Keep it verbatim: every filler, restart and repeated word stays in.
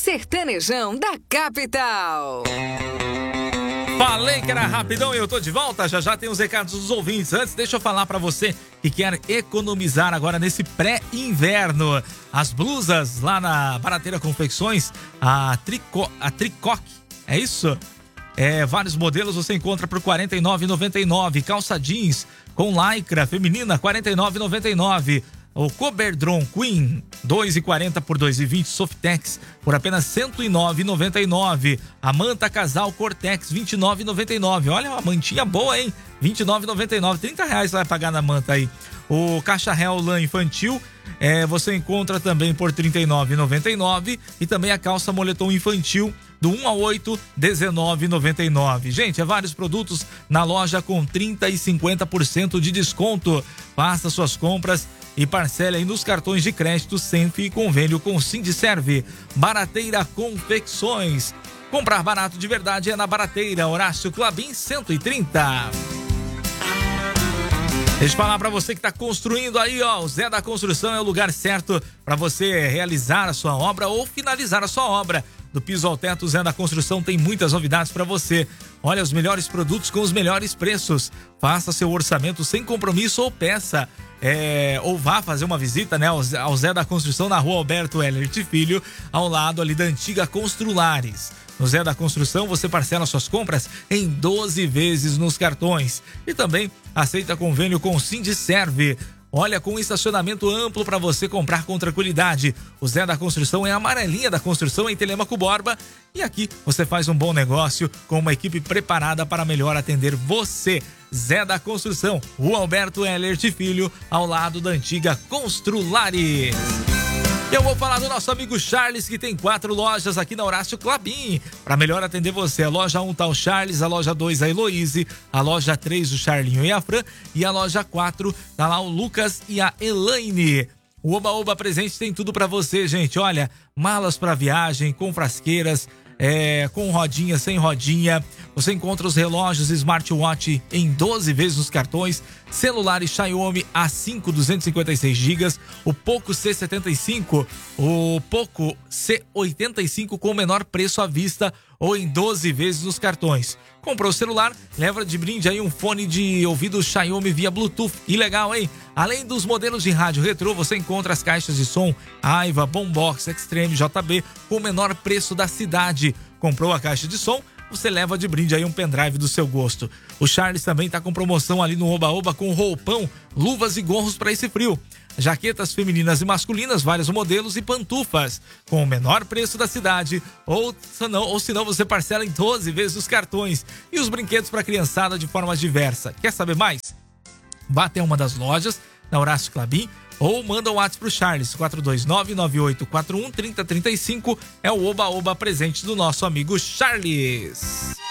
sertanejão da capital. Falei que era rapidão e eu tô de volta. Já já tem os recados dos ouvintes. Antes, deixa eu falar pra você que quer economizar agora nesse pré-inverno. As blusas lá na Barateira Confecções, a, trico, a Tricoque, é isso? É, vários modelos você encontra por quarenta e nove reais e noventa e nove centavos. Calça jeans com lycra feminina, quarenta e nove reais e noventa e nove centavos. O Coberdron Queen, dois reais e quarenta centavos por dois reais e vinte centavos. Softex por apenas cento e nove reais e noventa e nove centavos. A manta casal Cortex, vinte e nove reais e noventa e nove centavos. Olha, uma mantinha boa, hein? vinte e nove reais e noventa e nove centavos. trinta reais você vai pagar na manta aí. O Caixa Real Lã Infantil, é, você encontra também por trinta e nove reais e noventa e nove centavos. E também a calça moletom infantil do um a oito, dezenove reais e noventa e nove centavos. Gente, é vários produtos na loja com trinta e cinquenta por cento de desconto. Faça suas compras e parcele aí nos cartões de crédito Senf e convênio com Sindiserve. Barateira Confecções. Comprar barato de verdade é na Barateira. Horácio Clabin cento e trinta. Deixa eu falar pra você que tá construindo aí, ó, o Zé da Construção é o lugar certo pra você realizar a sua obra ou finalizar a sua obra. Do piso ao teto, o Zé da Construção tem muitas novidades pra você. Olha, os melhores produtos com os melhores preços. Faça seu orçamento sem compromisso ou peça. É, ou vá fazer uma visita, né, ao Zé da Construção na rua Alberto Heller Filho, ao lado ali da antiga Construlares. No Zé da Construção você parcela suas compras em doze vezes nos cartões e também aceita convênio com o Sindiserve. Olha, com estacionamento amplo para você comprar com tranquilidade. O Zé da Construção é a amarelinha da construção em Telêmaco Borba. E aqui você faz um bom negócio com uma equipe preparada para melhor atender você. Zé da Construção, Rua Alberto Heller Filho, ao lado da antiga Construlares. Eu vou falar do nosso amigo Charles, que tem quatro lojas aqui na Horácio Clabin. Para melhor atender você, a loja um tá o Charles, a loja dois a Heloíse, a loja três o Charlinho e a Fran, e a loja quatro tá lá o Lucas e a Elaine. O Oba Oba Presente tem tudo para você, gente. Olha, malas para viagem, com frasqueiras, é, com rodinha, sem rodinha. Você encontra os relógios smartwatch em doze vezes nos cartões, celulares Xiaomi A cinco duzentos e cinquenta e seis gigas, o Poco C setenta e cinco, o Poco C oitenta e cinco com o menor preço à vista ou em doze vezes nos cartões. Comprou o celular, leva de brinde aí um fone de ouvido Xiaomi via Bluetooth. Que legal, hein? Além dos modelos de rádio retrô, você encontra as caixas de som Aiva, Boombox, Extreme, J B com o menor preço da cidade. Comprou a caixa de som, você leva de brinde aí um pendrive do seu gosto. O Charles também tá com promoção ali no Oba Oba com roupão, luvas e gorros para esse frio. Jaquetas femininas e masculinas, vários modelos e pantufas com o menor preço da cidade, ou senão, ou senão você parcela em doze vezes os cartões. E os brinquedos para criançada de forma diversa. Quer saber mais? Vá até uma das lojas na Horácio Clabin ou manda um WhatsApp pro Charles, quatro dois nove, nove oito quatro um, três zero três cinco. É o Oba Oba Presente do nosso amigo Charles.